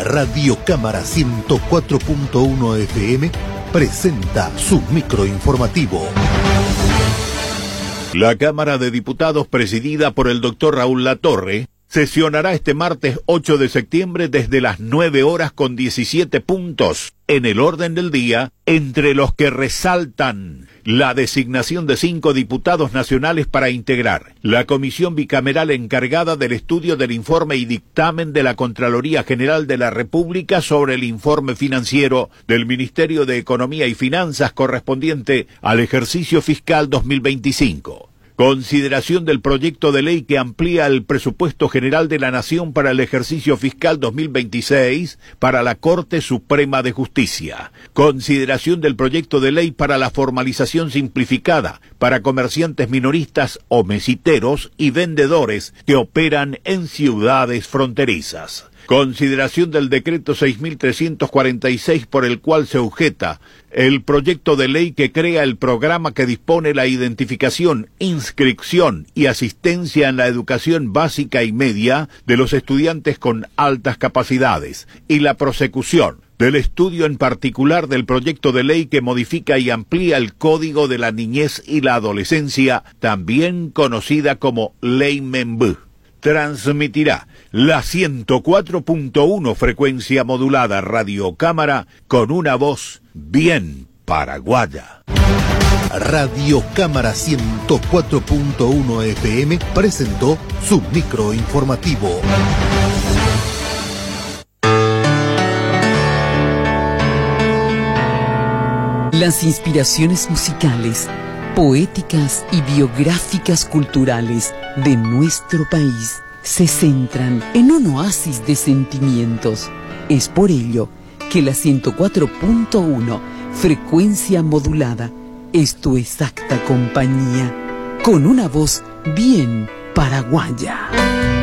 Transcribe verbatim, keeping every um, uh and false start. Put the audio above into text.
Radio Cámara ciento cuatro punto uno F M presenta su microinformativo. La Cámara de Diputados, presidida por el doctor Raúl Latorre, sesionará este martes ocho de septiembre desde las nueve horas con diecisiete puntos en el orden del día, entre los que resaltan la designación de cinco diputados nacionales para integrar la comisión bicameral encargada del estudio del informe y dictamen de la Contraloría General de la República sobre el informe financiero del Ministerio de Economía y Finanzas correspondiente al ejercicio fiscal dos mil veinticinco. Consideración del proyecto de ley que amplía el presupuesto general de la Nación para el ejercicio fiscal dos mil veintiséis para la Corte Suprema de Justicia. Consideración del proyecto de ley para la formalización simplificada para comerciantes minoristas o mesiteros y vendedores que operan en ciudades fronterizas. Consideración del decreto seis mil trescientos cuarenta y seis por el cual se objeta el proyecto de ley que crea el programa que dispone la identificación, inscripción y asistencia en la educación básica y media de los estudiantes con altas capacidades y la prosecución del estudio en particular del proyecto de ley que modifica y amplía el Código de la Niñez y la Adolescencia, también conocida como Ley Membú. Transmitirá la ciento cuatro punto uno frecuencia modulada Radio Cámara con una voz bien paraguaya. Radio Cámara ciento cuatro punto uno F M presentó su microinformativo. Las inspiraciones musicales, poéticas y biográficas culturales de nuestro país se centran en un oasis de sentimientos. Es por ello que la ciento cuatro punto uno frecuencia modulada es tu exacta compañía, con una voz bien paraguaya.